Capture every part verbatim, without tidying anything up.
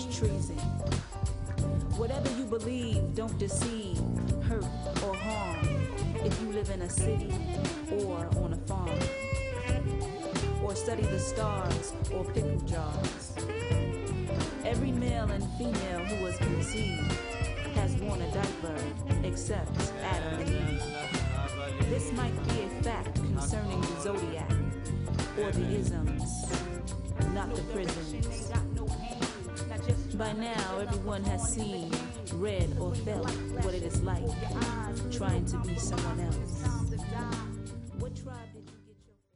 is treason. Whatever you believe, don't deceive, hurt or harm. If you live in a city or on a farm, or study the stars or pickle jars. Every male and female who was conceived has worn a diaper, except Adam and Eve. This might be a fact concerning the zodiac, or the isms, not the prisons. By now, everyone has seen, read, or felt what it is like trying to be someone else. What tribe did you get your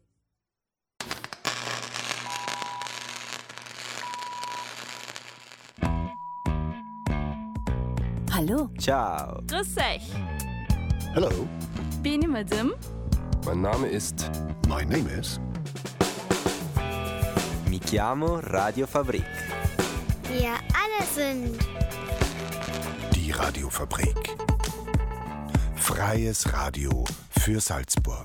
Hallo. Ciao. Grüß euch. Hello. Bin ich Madame? Mein Name ist... My name is... Mi chiamo Radio Fabrik. Wir alle sind Die Radiofabrik. Freies Radio für Salzburg.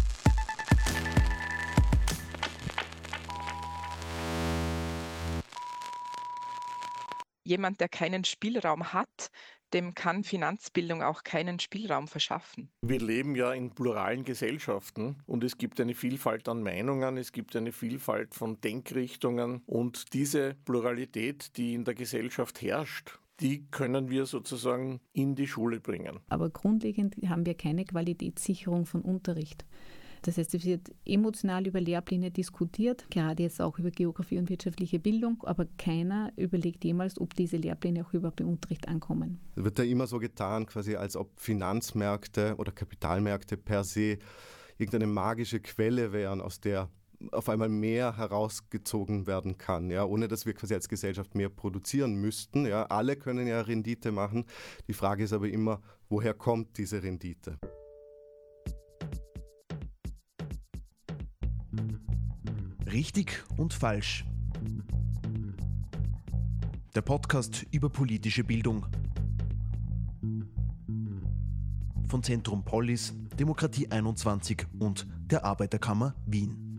Jemand, der keinen Spielraum hat, dem kann Finanzbildung auch keinen Spielraum verschaffen. Wir leben ja in pluralen Gesellschaften und es gibt eine Vielfalt an Meinungen, es gibt eine Vielfalt von Denkrichtungen und diese Pluralität, die in der Gesellschaft herrscht, die können wir sozusagen in die Schule bringen. Aber grundlegend haben wir keine Qualitätssicherung von Unterricht. Das heißt, es wird emotional über Lehrpläne diskutiert, gerade jetzt auch über Geografie und wirtschaftliche Bildung, aber keiner überlegt jemals, ob diese Lehrpläne auch überhaupt im Unterricht ankommen. Es wird ja immer so getan, quasi als ob Finanzmärkte oder Kapitalmärkte per se irgendeine magische Quelle wären, aus der auf einmal mehr herausgezogen werden kann, ja, ohne dass wir quasi als Gesellschaft mehr produzieren müssten. Ja. Alle können ja Rendite machen. Die Frage ist aber immer, woher kommt diese Rendite? Richtig und falsch. Der Podcast über politische Bildung. Von Zentrum Polis, Demokratie einundzwanzig und der Arbeiterkammer Wien.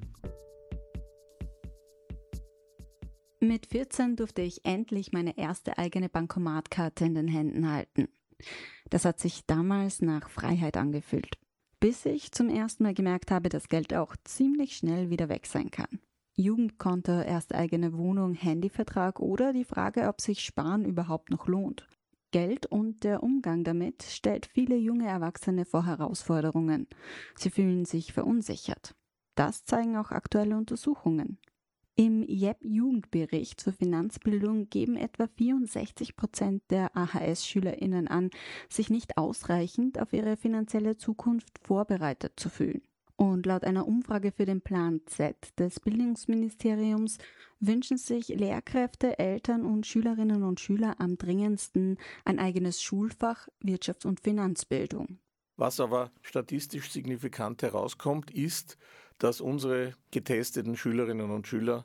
Mit vierzehn durfte ich endlich meine erste eigene Bankomatkarte in den Händen halten. Das hat sich damals nach Freiheit angefühlt. Bis ich zum ersten Mal gemerkt habe, dass Geld auch ziemlich schnell wieder weg sein kann. Jugendkonto, erste eigene Wohnung, Handyvertrag oder die Frage, ob sich Sparen überhaupt noch lohnt. Geld und der Umgang damit stellt viele junge Erwachsene vor Herausforderungen. Sie fühlen sich verunsichert. Das zeigen auch aktuelle Untersuchungen. Im J E P-Jugendbericht zur Finanzbildung geben etwa vierundsechzig Prozent der A H S-SchülerInnen an, sich nicht ausreichend auf ihre finanzielle Zukunft vorbereitet zu fühlen. Und laut einer Umfrage für den Plan Z des Bildungsministeriums wünschen sich Lehrkräfte, Eltern und Schülerinnen und Schüler am dringendsten ein eigenes Schulfach Wirtschafts- und Finanzbildung. Was aber statistisch signifikant herauskommt, ist, dass unsere getesteten Schülerinnen und Schüler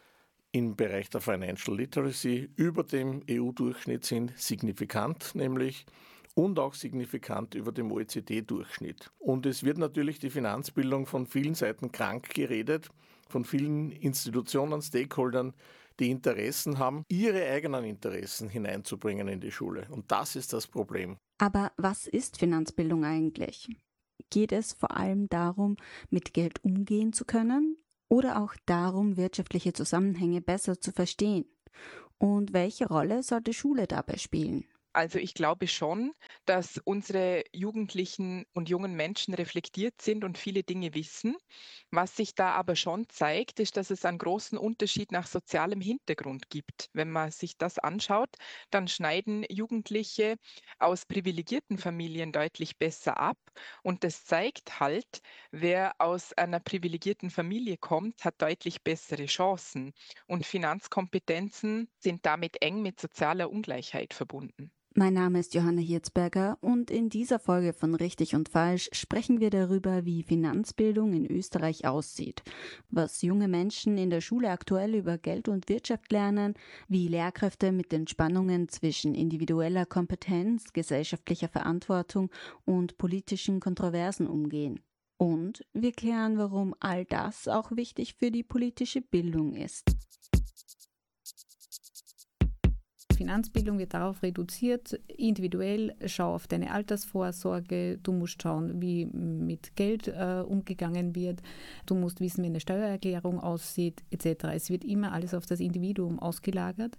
im Bereich der Financial Literacy über dem E U-Durchschnitt sind, signifikant nämlich, und auch signifikant über dem O E C D-Durchschnitt. Und es wird natürlich die Finanzbildung von vielen Seiten krank geredet, von vielen Institutionen, Stakeholdern, die Interessen haben, ihre eigenen Interessen hineinzubringen in die Schule. Und das ist das Problem. Aber was ist Finanzbildung eigentlich? Geht es vor allem darum, mit Geld umgehen zu können oder auch darum, wirtschaftliche Zusammenhänge besser zu verstehen? Und welche Rolle sollte Schule dabei spielen? Also ich glaube schon, dass unsere Jugendlichen und jungen Menschen reflektiert sind und viele Dinge wissen. Was sich da aber schon zeigt, ist, dass es einen großen Unterschied nach sozialem Hintergrund gibt. Wenn man sich das anschaut, dann schneiden Jugendliche aus privilegierten Familien deutlich besser ab. Und das zeigt halt, wer aus einer privilegierten Familie kommt, hat deutlich bessere Chancen. Und Finanzkompetenzen sind damit eng mit sozialer Ungleichheit verbunden. Mein Name ist Johanna Hirzberger und in dieser Folge von Richtig und Falsch sprechen wir darüber, wie Finanzbildung in Österreich aussieht, was junge Menschen in der Schule aktuell über Geld und Wirtschaft lernen, wie Lehrkräfte mit den Spannungen zwischen individueller Kompetenz, gesellschaftlicher Verantwortung und politischen Kontroversen umgehen. Und wir klären, warum all das auch wichtig für die politische Bildung ist. Finanzbildung wird darauf reduziert, individuell, schau auf deine Altersvorsorge, du musst schauen, wie mit Geld äh, umgegangen wird, du musst wissen, wie eine Steuererklärung aussieht, et cetera. Es wird immer alles auf das Individuum ausgelagert.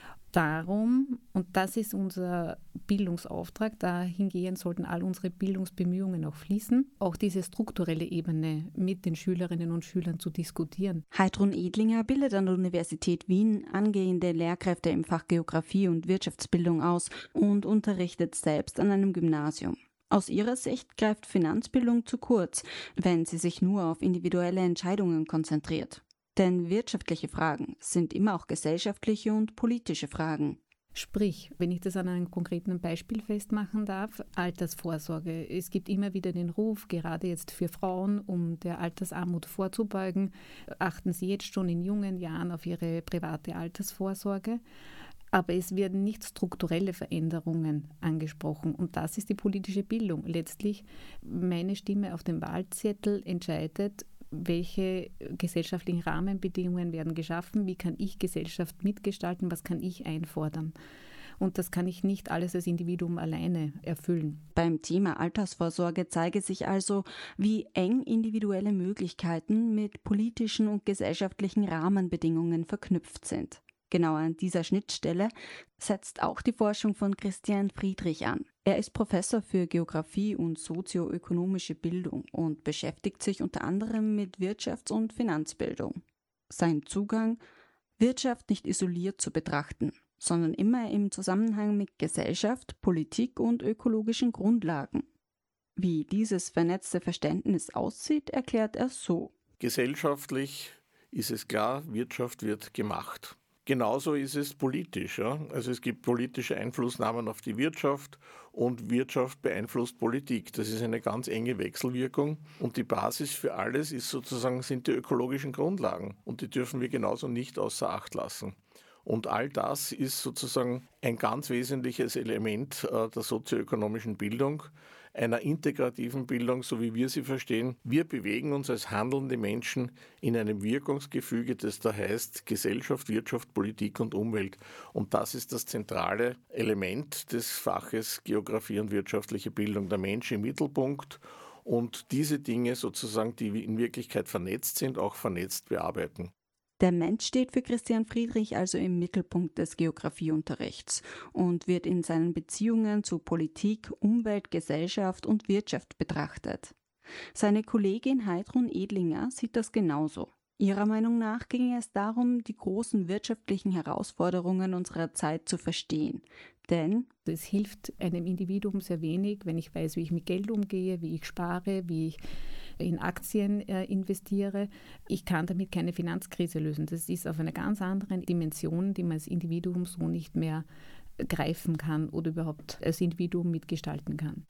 Darum, und das ist unser Bildungsauftrag, dahingehend sollten all unsere Bildungsbemühungen auch fließen, auch diese strukturelle Ebene mit den Schülerinnen und Schülern zu diskutieren. Heidrun Edlinger bildet an der Universität Wien angehende Lehrkräfte im Fach Geografie und Wirtschaftsbildung aus und unterrichtet selbst an einem Gymnasium. Aus ihrer Sicht greift Finanzbildung zu kurz, wenn sie sich nur auf individuelle Entscheidungen konzentriert. Denn wirtschaftliche Fragen sind immer auch gesellschaftliche und politische Fragen. Sprich, wenn ich das an einem konkreten Beispiel festmachen darf, Altersvorsorge. Es gibt immer wieder den Ruf, gerade jetzt für Frauen, um der Altersarmut vorzubeugen, achten sie jetzt schon in jungen Jahren auf ihre private Altersvorsorge. Aber es werden nicht strukturelle Veränderungen angesprochen. Und das ist die politische Bildung. Letztlich, meine Stimme auf dem Wahlzettel entscheidet, welche gesellschaftlichen Rahmenbedingungen werden geschaffen, wie kann ich Gesellschaft mitgestalten, was kann ich einfordern. Und das kann ich nicht alles als Individuum alleine erfüllen. Beim Thema Altersvorsorge zeige sich also, wie eng individuelle Möglichkeiten mit politischen und gesellschaftlichen Rahmenbedingungen verknüpft sind. Genau an dieser Schnittstelle setzt auch die Forschung von Christian Friedrich an. Er ist Professor für Geografie und sozioökonomische Bildung und beschäftigt sich unter anderem mit Wirtschafts- und Finanzbildung. Sein Zugang: Wirtschaft nicht isoliert zu betrachten, sondern immer im Zusammenhang mit Gesellschaft, Politik und ökologischen Grundlagen. Wie dieses vernetzte Verständnis aussieht, erklärt er so. Gesellschaftlich ist es klar, Wirtschaft wird gemacht. Genauso ist es politisch. Ja? Also es gibt politische Einflussnahmen auf die Wirtschaft und Wirtschaft beeinflusst Politik. Das ist eine ganz enge Wechselwirkung und die Basis für alles ist sozusagen, sind die ökologischen Grundlagen und die dürfen wir genauso nicht außer Acht lassen. Und all das ist sozusagen ein ganz wesentliches Element äh, der sozioökonomischen Bildung, einer integrativen Bildung, so wie wir sie verstehen. Wir bewegen uns als handelnde Menschen in einem Wirkungsgefüge, das da heißt Gesellschaft, Wirtschaft, Politik und Umwelt. Und das ist das zentrale Element des Faches Geografie und wirtschaftliche Bildung, der Mensch im Mittelpunkt und diese Dinge sozusagen, die in Wirklichkeit vernetzt sind, auch vernetzt bearbeiten. Der Mensch steht für Christian Friedrich also im Mittelpunkt des Geografieunterrichts und wird in seinen Beziehungen zu Politik, Umwelt, Gesellschaft und Wirtschaft betrachtet. Seine Kollegin Heidrun Edlinger sieht das genauso. Ihrer Meinung nach ging es darum, die großen wirtschaftlichen Herausforderungen unserer Zeit zu verstehen. Denn es hilft einem Individuum sehr wenig, wenn ich weiß, wie ich mit Geld umgehe, wie ich spare, wie ich in Aktien äh, investiere. Ich kann damit keine Finanzkrise lösen. Das ist auf einer ganz anderen Dimension, die man als Individuum so nicht mehr greifen kann oder überhaupt als Individuum mitgestalten kann.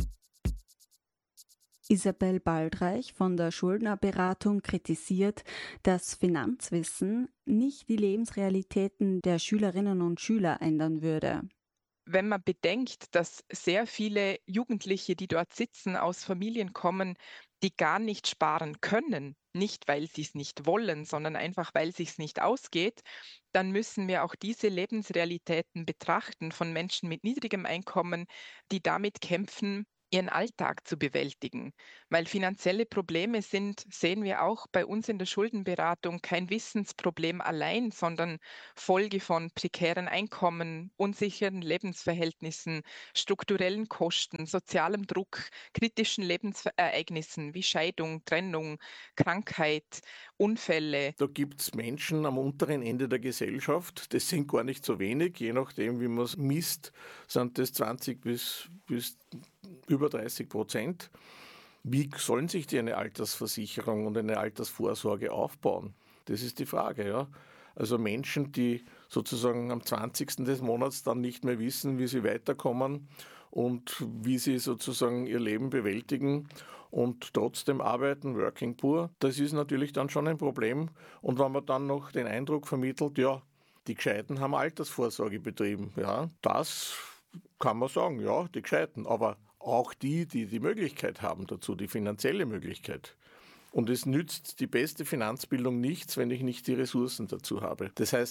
Isabel Baldreich von der Schuldnerberatung kritisiert, dass Finanzwissen nicht die Lebensrealitäten der Schülerinnen und Schüler ändern würde. Wenn man bedenkt, dass sehr viele Jugendliche, die dort sitzen, aus Familien kommen, die gar nicht sparen können, nicht weil sie es nicht wollen, sondern einfach weil es sich nicht ausgeht, dann müssen wir auch diese Lebensrealitäten betrachten von Menschen mit niedrigem Einkommen, die damit kämpfen, ihren Alltag zu bewältigen. Weil finanzielle Probleme sind, sehen wir auch bei uns in der Schuldenberatung, kein Wissensproblem allein, sondern Folge von prekären Einkommen, unsicheren Lebensverhältnissen, strukturellen Kosten, sozialem Druck, kritischen Lebensereignissen wie Scheidung, Trennung, Krankheit, Unfälle. Da gibt es Menschen am unteren Ende der Gesellschaft, das sind gar nicht so wenig, je nachdem wie man es misst, sind das zwanzig bis, bis über dreißig Prozent. Wie sollen sich die eine Altersversicherung und eine Altersvorsorge aufbauen? Das ist die Frage, ja. Also Menschen, die sozusagen am zwanzigsten des Monats dann nicht mehr wissen, wie sie weiterkommen und wie sie sozusagen ihr Leben bewältigen und trotzdem arbeiten, working poor, das ist natürlich dann schon ein Problem. Und wenn man dann noch den Eindruck vermittelt, ja, die Gescheiten haben Altersvorsorge betrieben, ja, das kann man sagen, ja, die Gescheiten, aber auch die, die die Möglichkeit haben dazu, die finanzielle Möglichkeit. Und es nützt die beste Finanzbildung nichts, wenn ich nicht die Ressourcen dazu habe. Das heißt,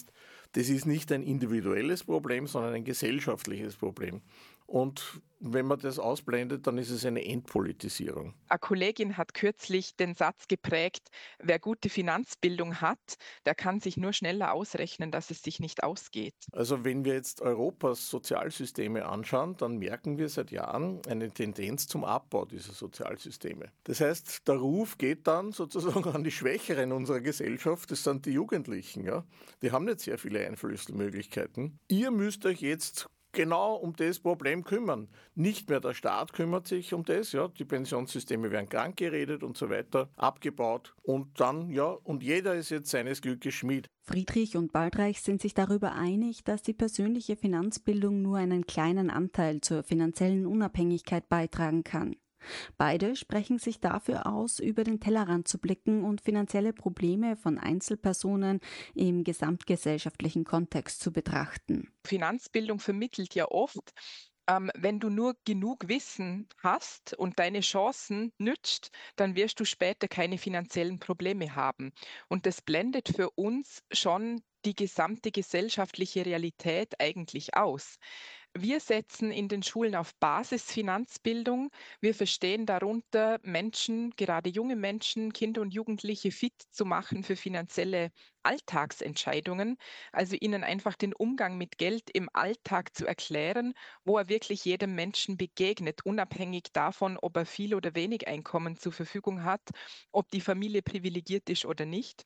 das ist nicht ein individuelles Problem, sondern ein gesellschaftliches Problem. Und wenn man das ausblendet, dann ist es eine Entpolitisierung. Eine Kollegin hat kürzlich den Satz geprägt, wer gute Finanzbildung hat, der kann sich nur schneller ausrechnen, dass es sich nicht ausgeht. Also wenn wir jetzt Europas Sozialsysteme anschauen, dann merken wir seit Jahren eine Tendenz zum Abbau dieser Sozialsysteme. Das heißt, der Ruf geht dann sozusagen an die Schwächeren unserer Gesellschaft, das sind die Jugendlichen. Ja? Die haben nicht sehr viele Einflussmöglichkeiten. Ihr müsst euch jetzt genau um das Problem kümmern. Nicht mehr der Staat kümmert sich um das, ja, die Pensionssysteme werden krank geredet und so weiter, abgebaut und dann, ja, und jeder ist jetzt seines Glückes Schmied. Friedrich und Baldreich sind sich darüber einig, dass die persönliche Finanzbildung nur einen kleinen Anteil zur finanziellen Unabhängigkeit beitragen kann. Beide sprechen sich dafür aus, über den Tellerrand zu blicken und finanzielle Probleme von Einzelpersonen im gesamtgesellschaftlichen Kontext zu betrachten. Finanzbildung vermittelt ja oft, ähm, wenn du nur genug Wissen hast und deine Chancen nützt, dann wirst du später keine finanziellen Probleme haben. Und das blendet für uns schon die gesamte gesellschaftliche Realität eigentlich aus. Wir setzen in den Schulen auf Basisfinanzbildung. Wir verstehen darunter, Menschen, gerade junge Menschen, Kinder und Jugendliche fit zu machen für finanzielle Alltagsentscheidungen. Also ihnen einfach den Umgang mit Geld im Alltag zu erklären, wo er wirklich jedem Menschen begegnet, unabhängig davon, ob er viel oder wenig Einkommen zur Verfügung hat, ob die Familie privilegiert ist oder nicht,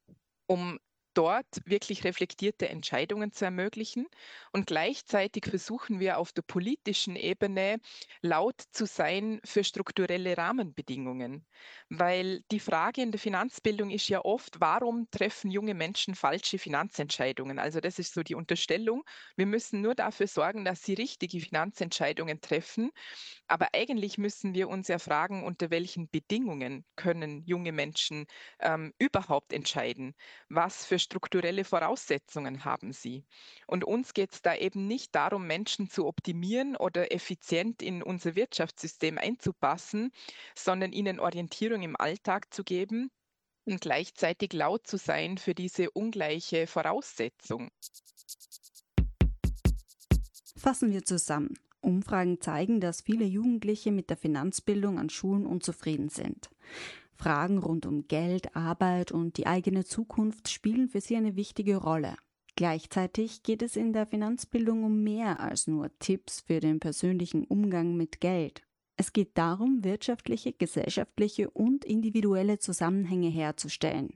um dort wirklich reflektierte Entscheidungen zu ermöglichen. Und gleichzeitig versuchen wir auf der politischen Ebene laut zu sein für strukturelle Rahmenbedingungen. Weil die Frage in der Finanzbildung ist ja oft, warum treffen junge Menschen falsche Finanzentscheidungen? Also das ist so die Unterstellung. Wir müssen nur dafür sorgen, dass sie richtige Finanzentscheidungen treffen. Aber eigentlich müssen wir uns ja fragen, unter welchen Bedingungen können junge Menschen ähm, überhaupt entscheiden? Was für strukturelle Voraussetzungen haben sie? Und uns geht es da eben nicht darum, Menschen zu optimieren oder effizient in unser Wirtschaftssystem einzupassen, sondern ihnen Orientierung im Alltag zu geben und gleichzeitig laut zu sein für diese ungleiche Voraussetzung. Fassen wir zusammen. Umfragen zeigen, dass viele Jugendliche mit der Finanzbildung an Schulen unzufrieden sind. Fragen rund um Geld, Arbeit und die eigene Zukunft spielen für sie eine wichtige Rolle. Gleichzeitig geht es in der Finanzbildung um mehr als nur Tipps für den persönlichen Umgang mit Geld. Es geht darum, wirtschaftliche, gesellschaftliche und individuelle Zusammenhänge herzustellen.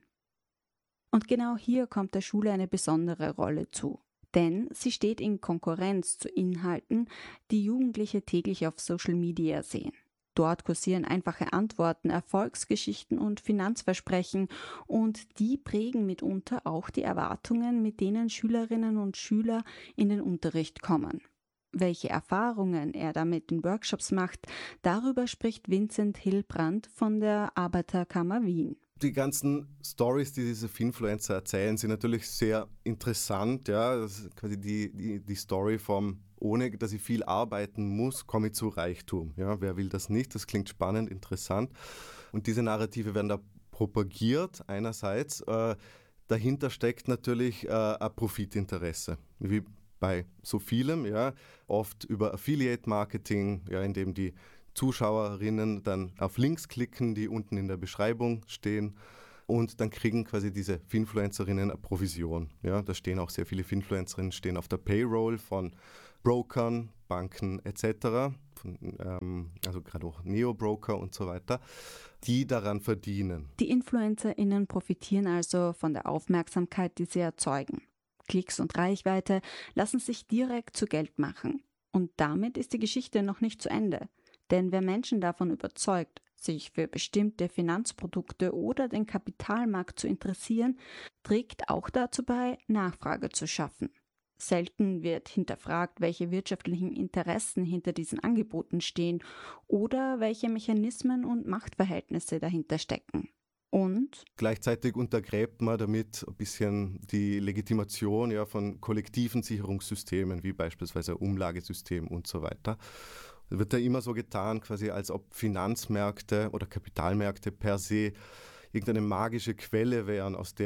Und genau hier kommt der Schule eine besondere Rolle zu. Denn sie steht in Konkurrenz zu Inhalten, die Jugendliche täglich auf Social Media sehen. Dort kursieren einfache Antworten, Erfolgsgeschichten und Finanzversprechen und die prägen mitunter auch die Erwartungen, mit denen Schülerinnen und Schüler in den Unterricht kommen. Welche Erfahrungen er damit in Workshops macht, darüber spricht Vincent Hillbrand von der Arbeiterkammer Wien. Die ganzen Stories, die diese Finfluencer erzählen, sind natürlich sehr interessant. Ja, das ist quasi die, die, die Story vom, ohne dass ich viel arbeiten muss, komme ich zu Reichtum. Ja, wer will das nicht? Das klingt spannend, interessant. Und diese Narrative werden da propagiert einerseits. Äh, dahinter steckt natürlich äh, ein Profitinteresse, wie bei so vielem, ja, oft über Affiliate-Marketing, ja, in dem die Zuschauerinnen dann auf Links klicken, die unten in der Beschreibung stehen und dann kriegen quasi diese Finfluencerinnen eine Provision. Ja, da stehen auch sehr viele Finfluencerinnen stehen auf der Payroll von Brokern, Banken et cetera, von, ähm, also gerade auch Neo-Broker und so weiter, die daran verdienen. Die InfluencerInnen profitieren also von der Aufmerksamkeit, die sie erzeugen. Klicks und Reichweite lassen sich direkt zu Geld machen. Und damit ist die Geschichte noch nicht zu Ende. Denn wer Menschen davon überzeugt, sich für bestimmte Finanzprodukte oder den Kapitalmarkt zu interessieren, trägt auch dazu bei, Nachfrage zu schaffen. Selten wird hinterfragt, welche wirtschaftlichen Interessen hinter diesen Angeboten stehen oder welche Mechanismen und Machtverhältnisse dahinter stecken. Und gleichzeitig untergräbt man damit ein bisschen die Legitimation ja, von kollektiven Sicherungssystemen, wie beispielsweise Umlagesystem und so weiter. Es wird da immer so getan, quasi als ob Finanzmärkte oder Kapitalmärkte per se irgendeine magische Quelle wären, aus der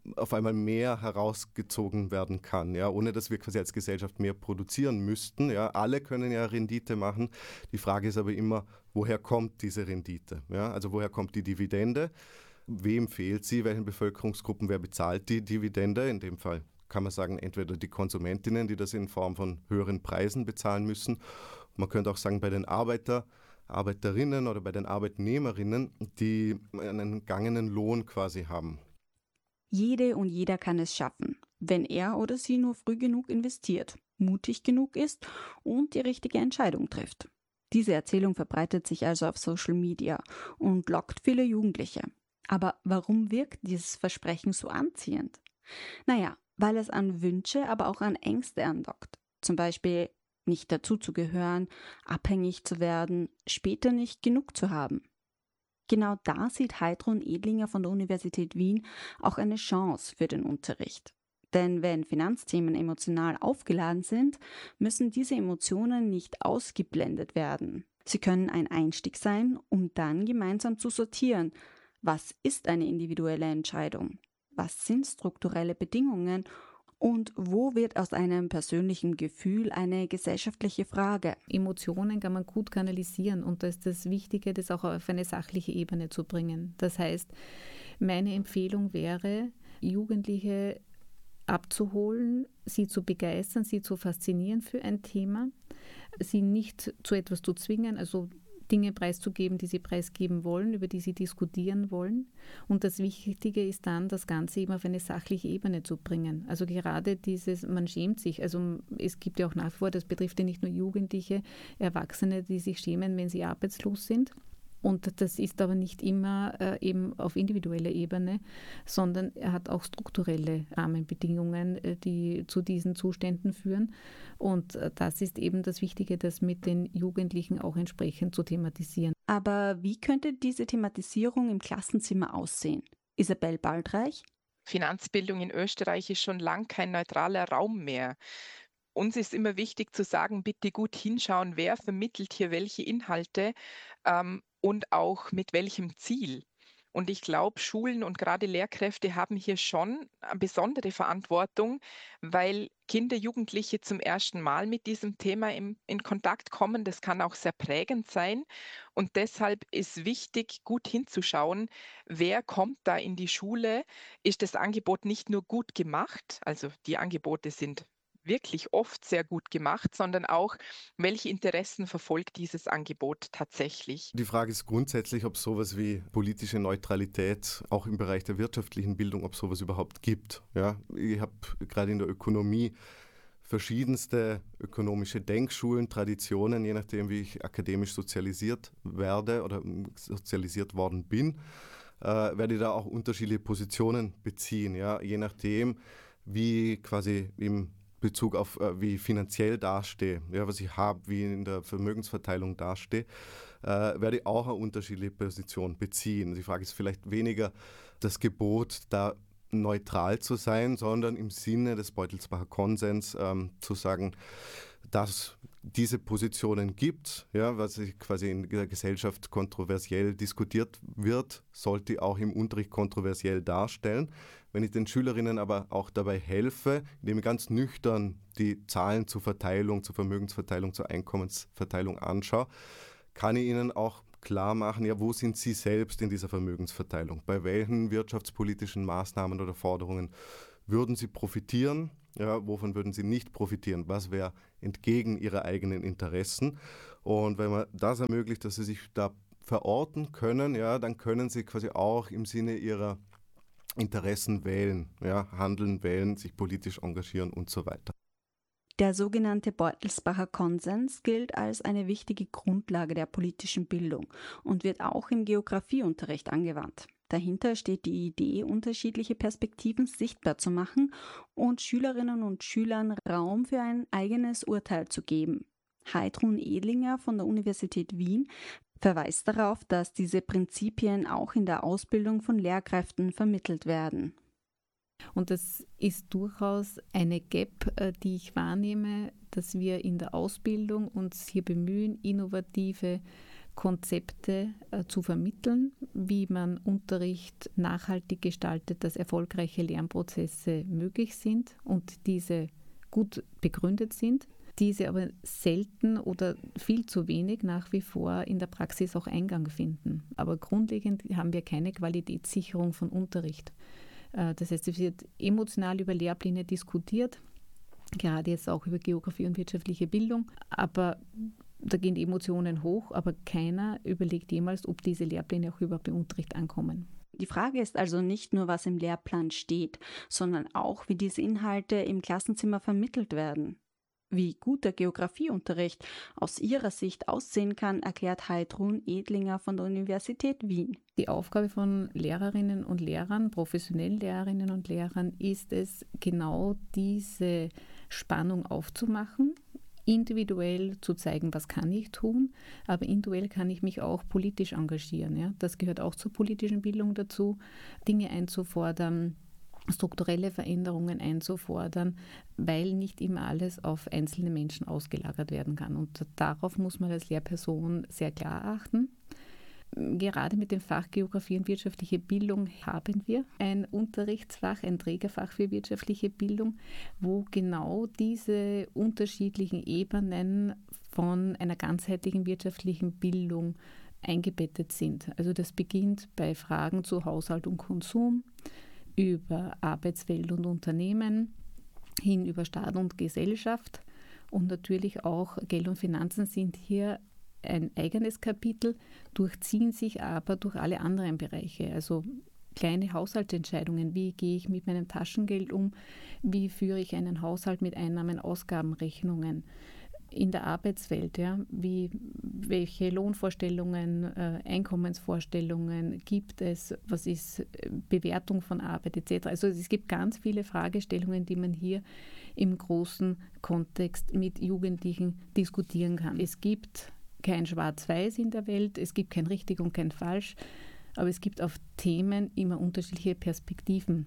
auf einmal mehr herausgezogen werden kann, ja, ohne dass wir quasi als Gesellschaft mehr produzieren müssten. Ja. Alle können ja Rendite machen. Die Frage ist aber immer, woher kommt diese Rendite? Ja? Also woher kommt die Dividende? Wem fehlt sie? Welchen Bevölkerungsgruppen? Wer bezahlt die Dividende? In dem Fall kann man sagen, entweder die Konsumentinnen, die das in Form von höheren Preisen bezahlen müssen. Man könnte auch sagen, bei den Arbeiter, Arbeiterinnen oder bei den Arbeitnehmerinnen, die einen entgangenen Lohn quasi haben. Jede und jeder kann es schaffen, wenn er oder sie nur früh genug investiert, mutig genug ist und die richtige Entscheidung trifft. Diese Erzählung verbreitet sich also auf Social Media und lockt viele Jugendliche. Aber warum wirkt dieses Versprechen so anziehend? Naja, weil es an Wünsche, aber auch an Ängste andockt. Zum Beispiel nicht dazuzugehören, abhängig zu werden, später nicht genug zu haben. Genau da sieht Heidrun Edlinger von der Universität Wien auch eine Chance für den Unterricht. Denn wenn Finanzthemen emotional aufgeladen sind, müssen diese Emotionen nicht ausgeblendet werden. Sie können ein Einstieg sein, um dann gemeinsam zu sortieren. Was ist eine individuelle Entscheidung? Was sind strukturelle Bedingungen? Und wo wird aus einem persönlichen Gefühl eine gesellschaftliche Frage? Emotionen kann man gut kanalisieren und da ist das Wichtige, das auch auf eine sachliche Ebene zu bringen. Das heißt, meine Empfehlung wäre, Jugendliche abzuholen, sie zu begeistern, sie zu faszinieren für ein Thema, sie nicht zu etwas zu zwingen, also Dinge preiszugeben, die sie preisgeben wollen, über die sie diskutieren wollen. Und das Wichtige ist dann, das Ganze eben auf eine sachliche Ebene zu bringen. Also gerade dieses, man schämt sich. Also es gibt ja auch nach wie vor, das betrifft ja nicht nur Jugendliche, Erwachsene, die sich schämen, wenn sie arbeitslos sind. Und das ist aber nicht immer äh, eben auf individueller Ebene, sondern er hat auch strukturelle Rahmenbedingungen, äh, die zu diesen Zuständen führen. Und äh, das ist eben das Wichtige, das mit den Jugendlichen auch entsprechend zu thematisieren. Aber wie könnte diese Thematisierung im Klassenzimmer aussehen? Isabel Baldreich? Finanzbildung in Österreich ist schon lang kein neutraler Raum mehr. Uns ist immer wichtig zu sagen, bitte gut hinschauen, wer vermittelt hier welche Inhalte ähm, und auch mit welchem Ziel. Und ich glaube, Schulen und gerade Lehrkräfte haben hier schon eine besondere Verantwortung, weil Kinder, Jugendliche zum ersten Mal mit diesem Thema im, in Kontakt kommen. Das kann auch sehr prägend sein. Und deshalb ist wichtig, gut hinzuschauen, wer kommt da in die Schule. Ist das Angebot nicht nur gut gemacht, also die Angebote sind wirklich oft sehr gut gemacht, sondern auch, welche Interessen verfolgt dieses Angebot tatsächlich. Die Frage ist grundsätzlich, ob es sowas wie politische Neutralität auch im Bereich der wirtschaftlichen Bildung, ob es sowas überhaupt gibt. Ja, ich habe gerade in der Ökonomie verschiedenste ökonomische Denkschulen, Traditionen, je nachdem, wie ich akademisch sozialisiert werde oder sozialisiert worden bin, äh, werde ich da auch unterschiedliche Positionen beziehen, ja, je nachdem, wie quasi im Bezug auf, äh, wie ich finanziell dastehe, ja, was ich habe, wie ich in der Vermögensverteilung dastehe, äh, werde ich auch eine unterschiedliche Position beziehen. Die Frage ist vielleicht weniger das Gebot, da neutral zu sein, sondern im Sinne des Beutelsbacher Konsens ähm, zu sagen, dass diese Positionen gibt, ja, was quasi in der Gesellschaft kontroversiell diskutiert wird, sollte auch im Unterricht kontroversiell darstellen. Wenn ich den Schülerinnen aber auch dabei helfe, indem ich ganz nüchtern die Zahlen zur Verteilung, zur Vermögensverteilung, zur Einkommensverteilung anschaue, kann ich ihnen auch klar machen, ja, wo sind sie selbst in dieser Vermögensverteilung? Bei welchen wirtschaftspolitischen Maßnahmen oder Forderungen würden sie profitieren? Ja, wovon würden sie nicht profitieren? Was wäre entgegen ihrer eigenen Interessen? Und wenn man das ermöglicht, dass sie sich da verorten können, ja, dann können sie quasi auch im Sinne ihrer Interessen wählen, ja, handeln, wählen, sich politisch engagieren und so weiter. Der sogenannte Beutelsbacher Konsens gilt als eine wichtige Grundlage der politischen Bildung und wird auch im Geografieunterricht angewandt. Dahinter steht die Idee, unterschiedliche Perspektiven sichtbar zu machen und Schülerinnen und Schülern Raum für ein eigenes Urteil zu geben. Heidrun Edlinger von der Universität Wien verweist darauf, dass diese Prinzipien auch in der Ausbildung von Lehrkräften vermittelt werden. Und das ist durchaus eine Gap, die ich wahrnehme, dass wir in der Ausbildung uns hier bemühen, innovative Konzepte äh, zu vermitteln, wie man Unterricht nachhaltig gestaltet, dass erfolgreiche Lernprozesse möglich sind und diese gut begründet sind, diese aber selten oder viel zu wenig nach wie vor in der Praxis auch Eingang finden. Aber grundlegend haben wir keine Qualitätssicherung von Unterricht. Äh, das heißt, es wird emotional über Lehrpläne diskutiert, gerade jetzt auch über Geografie und wirtschaftliche Bildung, aber da gehen die Emotionen hoch, aber keiner überlegt jemals, ob diese Lehrpläne auch überhaupt im Unterricht ankommen. Die Frage ist also nicht nur, was im Lehrplan steht, sondern auch, wie diese Inhalte im Klassenzimmer vermittelt werden. Wie gut der Geografieunterricht aus ihrer Sicht aussehen kann, erklärt Heidrun Edlinger von der Universität Wien. Die Aufgabe von Lehrerinnen und Lehrern, professionellen Lehrerinnen und Lehrern, ist es, genau diese Spannung aufzumachen, individuell zu zeigen, was kann ich tun, aber individuell kann ich mich auch politisch engagieren. Ja? Das gehört auch zur politischen Bildung dazu, Dinge einzufordern, strukturelle Veränderungen einzufordern, weil nicht immer alles auf einzelne Menschen ausgelagert werden kann. Und darauf muss man als Lehrperson sehr klar achten. Gerade mit dem Fach Geografie und wirtschaftliche Bildung haben wir ein Unterrichtsfach, ein Trägerfach für wirtschaftliche Bildung, wo genau diese unterschiedlichen Ebenen von einer ganzheitlichen wirtschaftlichen Bildung eingebettet sind. Also das beginnt bei Fragen zu Haushalt und Konsum, über Arbeitswelt und Unternehmen, hin über Staat und Gesellschaft, und natürlich auch Geld und Finanzen sind hier ein eigenes Kapitel, durchziehen sich aber durch alle anderen Bereiche. Also kleine Haushaltsentscheidungen, wie gehe ich mit meinem Taschengeld um, wie führe ich einen Haushalt mit Einnahmen, Ausgabenrechnungen. In der Arbeitswelt, ja, wie, welche Lohnvorstellungen, äh, Einkommensvorstellungen gibt es, was ist Bewertung von Arbeit et cetera. Also es gibt ganz viele Fragestellungen, die man hier im großen Kontext mit Jugendlichen diskutieren kann. Es gibt kein Schwarz-Weiß in der Welt, es gibt kein Richtig und kein Falsch, aber es gibt auf Themen immer unterschiedliche Perspektiven.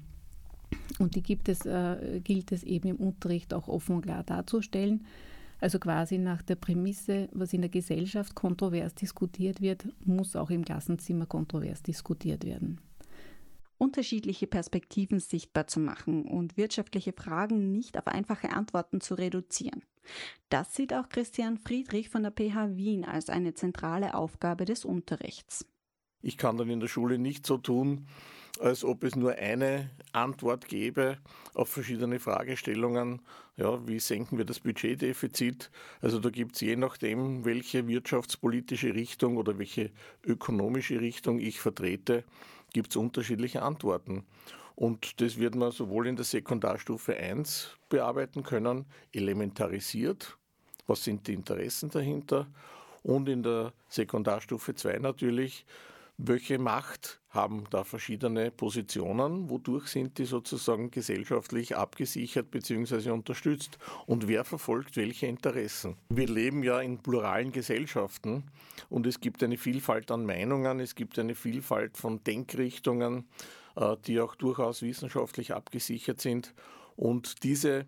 Und die gibt es, äh, gilt es eben im Unterricht auch offen und klar darzustellen. Also quasi nach der Prämisse, was in der Gesellschaft kontrovers diskutiert wird, muss auch im Klassenzimmer kontrovers diskutiert werden. Unterschiedliche Perspektiven sichtbar zu machen und wirtschaftliche Fragen nicht auf einfache Antworten zu reduzieren. Das sieht auch Christian Friedrich von der P H Wien als eine zentrale Aufgabe des Unterrichts. Ich kann dann in der Schule nicht so tun, als ob es nur eine Antwort gäbe auf verschiedene Fragestellungen. Ja, wie senken wir das Budgetdefizit? Also da gibt es je nachdem, welche wirtschaftspolitische Richtung oder welche ökonomische Richtung ich vertrete, gibt es unterschiedliche Antworten. Und das wird man sowohl in der Sekundarstufe eins bearbeiten können, elementarisiert, was sind die Interessen dahinter, und in der Sekundarstufe zwei natürlich, welche Macht haben da verschiedene Positionen, wodurch sind die sozusagen gesellschaftlich abgesichert bzw. unterstützt und wer verfolgt welche Interessen. Wir leben ja in pluralen Gesellschaften und es gibt eine Vielfalt an Meinungen, es gibt eine Vielfalt von Denkrichtungen, die auch durchaus wissenschaftlich abgesichert sind, und diese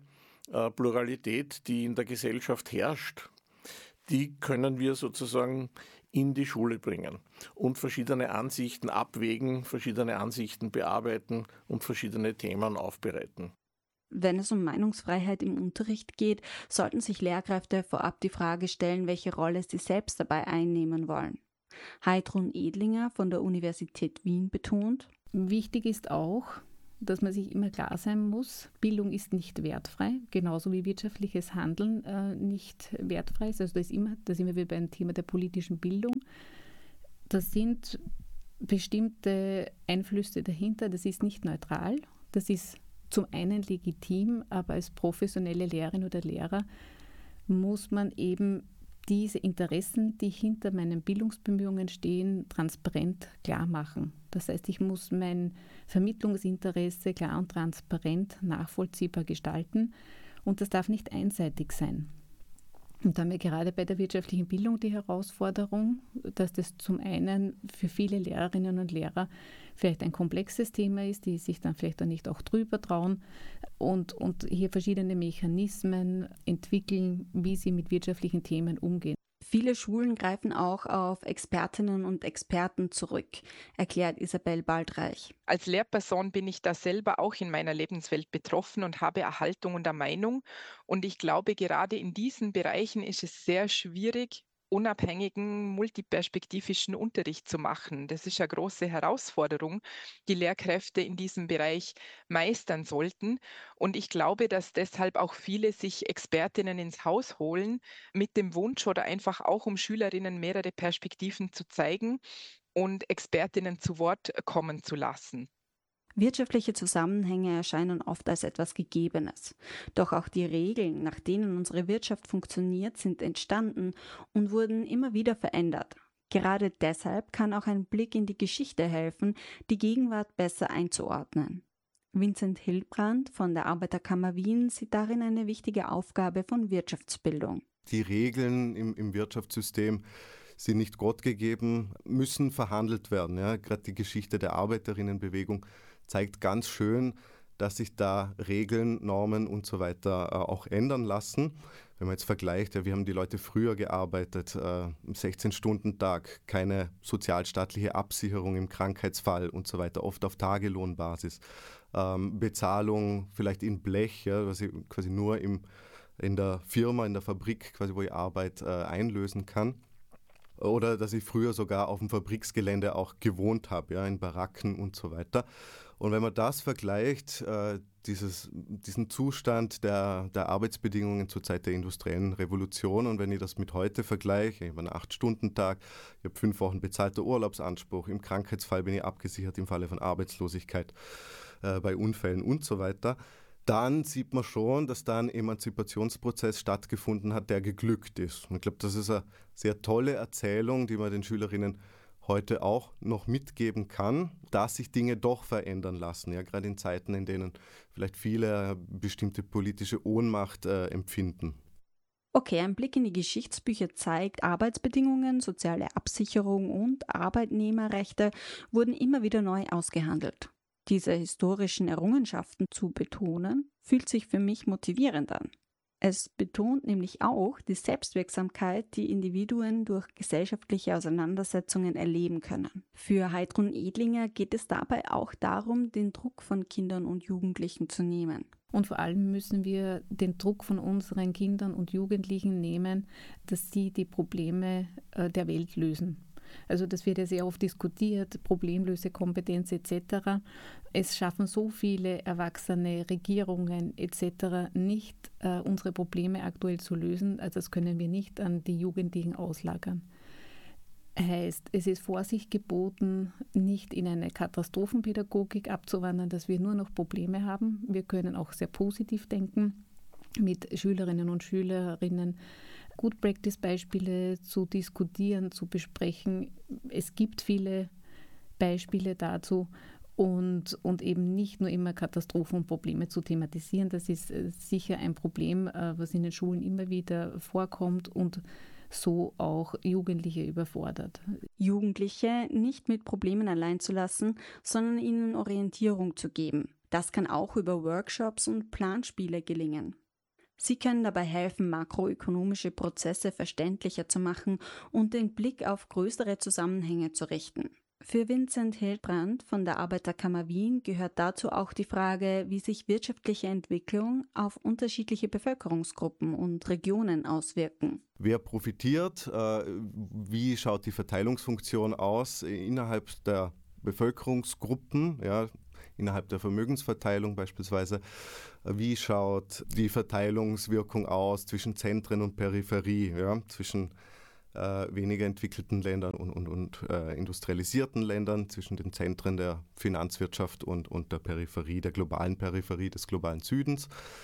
Pluralität, die in der Gesellschaft herrscht, die können wir sozusagen in die Schule bringen und verschiedene Ansichten abwägen, verschiedene Ansichten bearbeiten und verschiedene Themen aufbereiten. Wenn es um Meinungsfreiheit im Unterricht geht, sollten sich Lehrkräfte vorab die Frage stellen, welche Rolle sie selbst dabei einnehmen wollen. Heidrun Edlinger von der Universität Wien betont: Wichtig ist auch, dass man sich immer klar sein muss, Bildung ist nicht wertfrei, genauso wie wirtschaftliches Handeln äh, nicht wertfrei ist. Also da ist immer, da sind wir wieder beim Thema der politischen Bildung. Das sind bestimmte Einflüsse dahinter, das ist nicht neutral, das ist zum einen legitim, aber als professionelle Lehrerin oder Lehrer muss man eben diese Interessen, die hinter meinen Bildungsbemühungen stehen, transparent klar machen. Das heißt, ich muss mein Vermittlungsinteresse klar und transparent nachvollziehbar gestalten und das darf nicht einseitig sein. Und da haben wir gerade bei der wirtschaftlichen Bildung die Herausforderung, dass das zum einen für viele Lehrerinnen und Lehrer vielleicht ein komplexes Thema ist, die sich dann vielleicht auch nicht auch drüber trauen und, und hier verschiedene Mechanismen entwickeln, wie sie mit wirtschaftlichen Themen umgehen. Viele Schulen greifen auch auf Expertinnen und Experten zurück, erklärt Isabel Baldreich. Als Lehrperson bin ich da selber auch in meiner Lebenswelt betroffen und habe Erhaltungen der Meinung. Und ich glaube, gerade in diesen Bereichen ist es sehr schwierig, unabhängigen, multiperspektivischen Unterricht zu machen. Das ist eine große Herausforderung, die Lehrkräfte in diesem Bereich meistern sollten. Und ich glaube, dass deshalb auch viele sich Expertinnen ins Haus holen, mit dem Wunsch oder einfach auch, um Schülerinnen mehrere Perspektiven zu zeigen und Expertinnen zu Wort kommen zu lassen. Wirtschaftliche Zusammenhänge erscheinen oft als etwas Gegebenes. Doch auch die Regeln, nach denen unsere Wirtschaft funktioniert, sind entstanden und wurden immer wieder verändert. Gerade deshalb kann auch ein Blick in die Geschichte helfen, die Gegenwart besser einzuordnen. Vincent Hildbrand von der Arbeiterkammer Wien sieht darin eine wichtige Aufgabe von Wirtschaftsbildung. Die Regeln im, im Wirtschaftssystem sind nicht Gott gegeben, müssen verhandelt werden. Ja. Gerade die Geschichte der Arbeiterinnenbewegung zeigt ganz schön, dass sich da Regeln, Normen und so weiter äh, auch ändern lassen. Wenn man jetzt vergleicht, ja, wir haben die Leute früher gearbeitet, äh, sechzehn-Stunden-Tag, keine sozialstaatliche Absicherung im Krankheitsfall und so weiter, oft auf Tagelohnbasis. Ähm, Bezahlung vielleicht in Blech, ja, was ich quasi nur im, in der Firma, in der Fabrik, quasi, wo ich Arbeit äh, einlösen kann. Oder dass ich früher sogar auf dem Fabriksgelände auch gewohnt habe, ja, in Baracken und so weiter. Und wenn man das vergleicht, äh, dieses, diesen Zustand der, der Arbeitsbedingungen zur Zeit der industriellen Revolution, und wenn ich das mit heute vergleiche, ich habe einen acht-Stunden-Tag, ich habe fünf Wochen bezahlter Urlaubsanspruch, im Krankheitsfall bin ich abgesichert im Falle von Arbeitslosigkeit, äh, bei Unfällen und so weiter, dann sieht man schon, dass da ein Emanzipationsprozess stattgefunden hat, der geglückt ist. Und ich glaube, das ist eine sehr tolle Erzählung, die man den Schülerinnen heute auch noch mitgeben kann, dass sich Dinge doch verändern lassen. Ja, gerade in Zeiten, in denen vielleicht viele bestimmte politische Ohnmacht äh, empfinden. Okay, ein Blick in die Geschichtsbücher zeigt, Arbeitsbedingungen, soziale Absicherung und Arbeitnehmerrechte wurden immer wieder neu ausgehandelt. Diese historischen Errungenschaften zu betonen, fühlt sich für mich motivierend an. Es betont nämlich auch die Selbstwirksamkeit, die Individuen durch gesellschaftliche Auseinandersetzungen erleben können. Für Heidrun Edlinger geht es dabei auch darum, den Druck von Kindern und Jugendlichen zu nehmen. Und vor allem müssen wir den Druck von unseren Kindern und Jugendlichen nehmen, dass sie die Probleme äh, der Welt lösen. Also das wird ja sehr oft diskutiert, Problemlösekompetenz et cetera. Es schaffen so viele erwachsene Regierungen et cetera nicht, äh, unsere Probleme aktuell zu lösen. Also das können wir nicht an die Jugendlichen auslagern. Heißt, es ist Vorsicht geboten, nicht in eine Katastrophenpädagogik abzuwandern, dass wir nur noch Probleme haben. Wir können auch sehr positiv denken, mit Schülerinnen und Schülerinnen Good-Practice-Beispiele zu diskutieren, zu besprechen. Es gibt viele Beispiele dazu und, und eben nicht nur immer Katastrophen und Probleme zu thematisieren. Das ist äh, sicher ein Problem, äh, was in den Schulen immer wieder vorkommt und so auch Jugendliche überfordert. Jugendliche nicht mit Problemen allein zu lassen, sondern ihnen Orientierung zu geben. Das kann auch über Workshops und Planspiele gelingen. Sie können dabei helfen, makroökonomische Prozesse verständlicher zu machen und den Blick auf größere Zusammenhänge zu richten. Für Vincent Hildbrand von der Arbeiterkammer Wien gehört dazu auch die Frage, wie sich wirtschaftliche Entwicklung auf unterschiedliche Bevölkerungsgruppen und Regionen auswirken. Wer profitiert? Äh, wie schaut die Verteilungsfunktion aus innerhalb der Bevölkerungsgruppen? Ja, innerhalb der Vermögensverteilung beispielsweise. Wie schaut die Verteilungswirkung aus zwischen Zentren und Peripherie, ja, zwischen äh, weniger entwickelten Ländern und, und, und äh, industrialisierten Ländern, zwischen den Zentren der Finanzwirtschaft und, und der Peripherie, der globalen Peripherie des globalen Südens.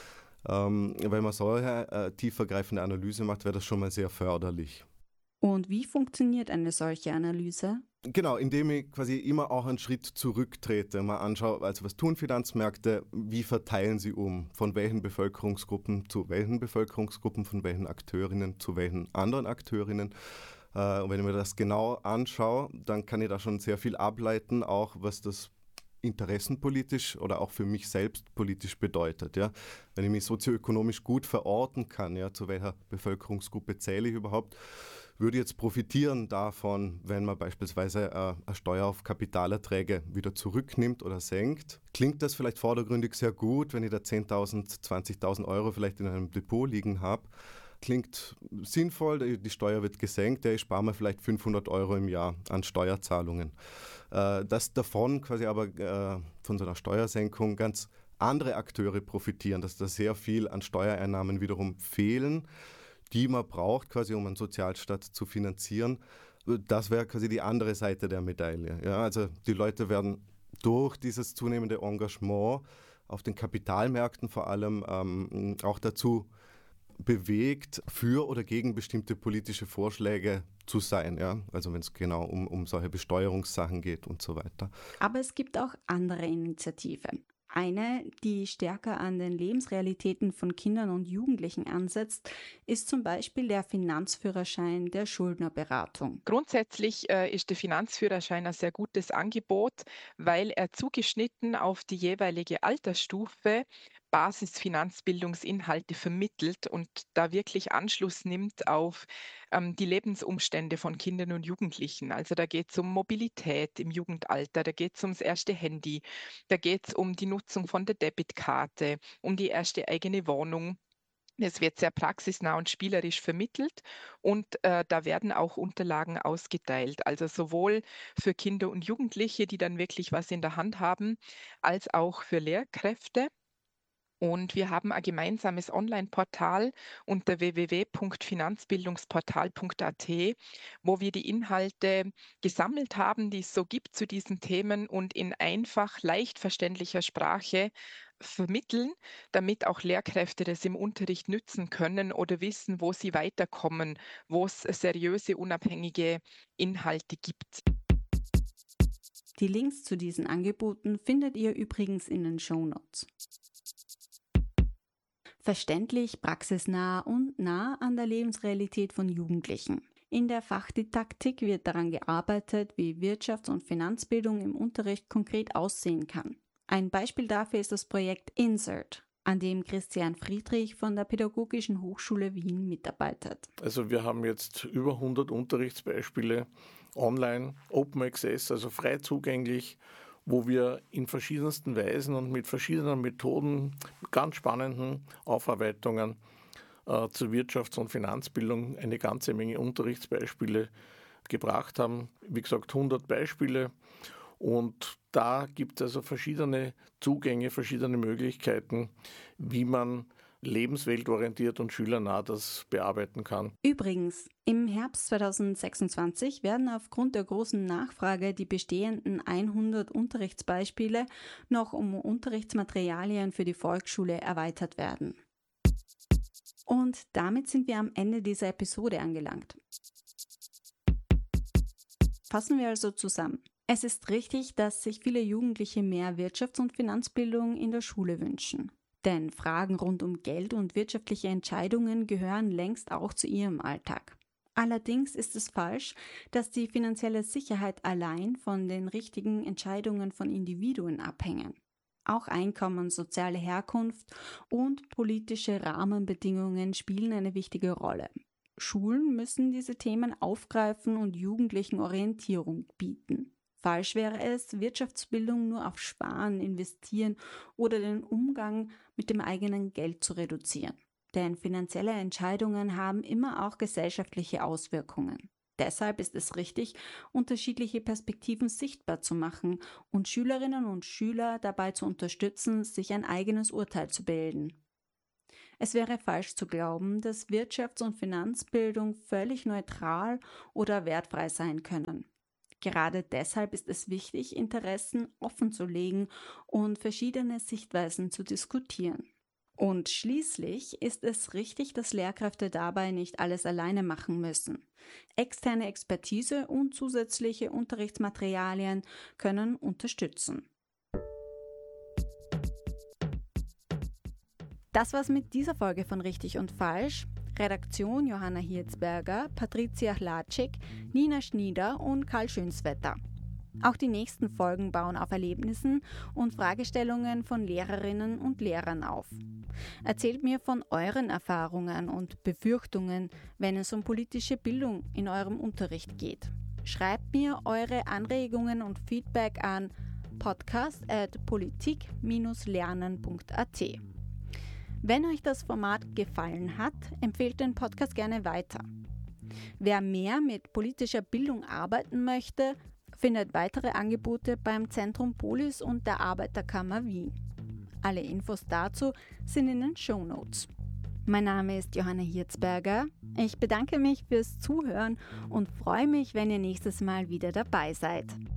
Ähm, wenn man solche äh, tiefergreifende Analyse macht, wäre das schon mal sehr förderlich. Und wie funktioniert eine solche Analyse? Genau, indem ich quasi immer auch einen Schritt zurücktrete, mal anschaue, also was tun Finanzmärkte, wie verteilen sie um, von welchen Bevölkerungsgruppen zu welchen Bevölkerungsgruppen, von welchen Akteurinnen zu welchen anderen Akteurinnen. Und wenn ich mir das genau anschaue, dann kann ich da schon sehr viel ableiten, auch was das interessenpolitisch oder auch für mich selbst politisch bedeutet. Ja? Wenn ich mich sozioökonomisch gut verorten kann, ja, zu welcher Bevölkerungsgruppe zähle ich überhaupt, würde jetzt profitieren davon, wenn man beispielsweise äh, eine Steuer auf Kapitalerträge wieder zurücknimmt oder senkt. Klingt das vielleicht vordergründig sehr gut, wenn ich da zehntausend, zwanzigtausend Euro vielleicht in einem Depot liegen habe. Klingt sinnvoll, die Steuer wird gesenkt, ich spare mir vielleicht fünfhundert Euro im Jahr an Steuerzahlungen. Äh, dass davon quasi aber äh, von so einer Steuersenkung ganz andere Akteure profitieren, dass da sehr viel an Steuereinnahmen wiederum fehlen, die man braucht, quasi um einen Sozialstaat zu finanzieren. Das wäre quasi die andere Seite der Medaille. Ja, also die Leute werden durch dieses zunehmende Engagement auf den Kapitalmärkten vor allem ähm, auch dazu bewegt, für oder gegen bestimmte politische Vorschläge zu sein. Ja? Also wenn es genau um, um solche Besteuerungssachen geht und so weiter. Aber es gibt auch andere Initiativen. Eine, die stärker an den Lebensrealitäten von Kindern und Jugendlichen ansetzt, ist zum Beispiel der Finanzführerschein der Schuldnerberatung. Grundsätzlich äh, ist der Finanzführerschein ein sehr gutes Angebot, weil er zugeschnitten auf die jeweilige Altersstufe Basisfinanzbildungsinhalte vermittelt und da wirklich Anschluss nimmt auf ähm, die Lebensumstände von Kindern und Jugendlichen. Also da geht es um Mobilität im Jugendalter, da geht es ums erste Handy, da geht es um die Nutzung von der Debitkarte, um die erste eigene Wohnung. Es wird sehr praxisnah und spielerisch vermittelt und äh, da werden auch Unterlagen ausgeteilt. Also sowohl für Kinder und Jugendliche, die dann wirklich was in der Hand haben, als auch für Lehrkräfte. Und wir haben ein gemeinsames Online-Portal unter w w w punkt finanzbildungsportal punkt a t, wo wir die Inhalte gesammelt haben, die es so gibt zu diesen Themen und in einfach, leicht verständlicher Sprache vermitteln, damit auch Lehrkräfte das im Unterricht nützen können oder wissen, wo sie weiterkommen, wo es seriöse, unabhängige Inhalte gibt. Die Links zu diesen Angeboten findet ihr übrigens in den Shownotes. Verständlich, praxisnah und nah an der Lebensrealität von Jugendlichen. In der Fachdidaktik wird daran gearbeitet, wie Wirtschafts- und Finanzbildung im Unterricht konkret aussehen kann. Ein Beispiel dafür ist das Projekt INSERT, an dem Christian Friedrich von der Pädagogischen Hochschule Wien mitarbeitet. Also wir haben jetzt über hundert Unterrichtsbeispiele online, Open Access, also frei zugänglich, wo wir in verschiedensten Weisen und mit verschiedenen Methoden, ganz spannenden Aufarbeitungen äh, zur Wirtschafts- und Finanzbildung eine ganze Menge Unterrichtsbeispiele gebracht haben. Wie gesagt, hundert Beispiele. Und da gibt es also verschiedene Zugänge, verschiedene Möglichkeiten, wie man lebensweltorientiert und schülernah das bearbeiten kann. Übrigens, im Herbst zweitausendsechsundzwanzig werden aufgrund der großen Nachfrage die bestehenden hundert Unterrichtsbeispiele noch um Unterrichtsmaterialien für die Volksschule erweitert werden. Und damit sind wir am Ende dieser Episode angelangt. Fassen wir also zusammen. Es ist richtig, dass sich viele Jugendliche mehr Wirtschafts- und Finanzbildung in der Schule wünschen. Denn Fragen rund um Geld und wirtschaftliche Entscheidungen gehören längst auch zu ihrem Alltag. Allerdings ist es falsch, dass die finanzielle Sicherheit allein von den richtigen Entscheidungen von Individuen abhängen. Auch Einkommen, soziale Herkunft und politische Rahmenbedingungen spielen eine wichtige Rolle. Schulen müssen diese Themen aufgreifen und Jugendlichen Orientierung bieten. Falsch wäre es, Wirtschaftsbildung nur auf Sparen, Investieren oder den Umgang mit dem eigenen Geld zu reduzieren. Denn finanzielle Entscheidungen haben immer auch gesellschaftliche Auswirkungen. Deshalb ist es richtig, unterschiedliche Perspektiven sichtbar zu machen und Schülerinnen und Schüler dabei zu unterstützen, sich ein eigenes Urteil zu bilden. Es wäre falsch zu glauben, dass Wirtschafts- und Finanzbildung völlig neutral oder wertfrei sein können. Gerade deshalb ist es wichtig, Interessen offen zu legen und verschiedene Sichtweisen zu diskutieren. Und schließlich ist es richtig, dass Lehrkräfte dabei nicht alles alleine machen müssen. Externe Expertise und zusätzliche Unterrichtsmaterialien können unterstützen. Das war's mit dieser Folge von Richtig und Falsch. Redaktion Johanna Hirzberger, Patricia Hlatschik, Nina Schnieder und Karl Schönswetter. Auch die nächsten Folgen bauen auf Erlebnissen und Fragestellungen von Lehrerinnen und Lehrern auf. Erzählt mir von euren Erfahrungen und Befürchtungen, wenn es um politische Bildung in eurem Unterricht geht. Schreibt mir eure Anregungen und Feedback an podcast at politik dash lernen punkt a t. Wenn euch das Format gefallen hat, empfehlt den Podcast gerne weiter. Wer mehr mit politischer Bildung arbeiten möchte, findet weitere Angebote beim Zentrum Polis und der Arbeiterkammer Wien. Alle Infos dazu sind in den Shownotes. Mein Name ist Johanna Hirzberger. Ich bedanke mich fürs Zuhören und freue mich, wenn ihr nächstes Mal wieder dabei seid.